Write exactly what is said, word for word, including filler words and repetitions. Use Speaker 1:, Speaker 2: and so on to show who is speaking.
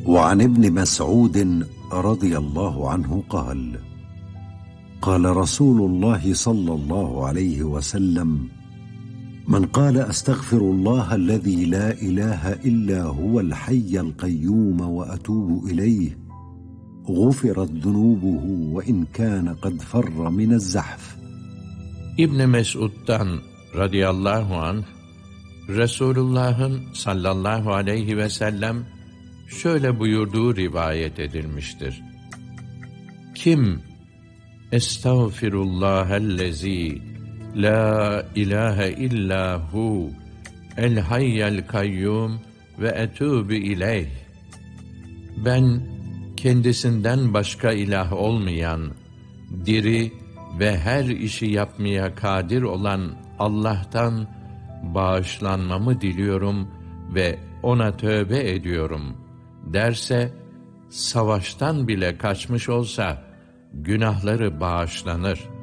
Speaker 1: وعن ابن مسعود رضي الله عنه قال: قال رسول الله صلى الله عليه وسلم: من قال أستغفر الله الذي لا إله إلا هو الحي القيوم وأتوب إليه غفرت ذنوبه وإن كان قد فر من الزحف.
Speaker 2: İbn Mesud'dan radıyallahu anh, Resulullah'ın sallallahu aleyhi ve sellem şöyle buyurduğu rivayet edilmiştir: Kim Estağfirullahellezî la ilahe illahu el hayyel kayyum ve etûbü ileyh. Ben kendisinden başka ilah olmayan, diri ve her işi yapmaya kadir olan Allah'tan bağışlanmamı diliyorum ve ona tövbe ediyorum derse, savaştan bile kaçmış olsa günahları bağışlanır.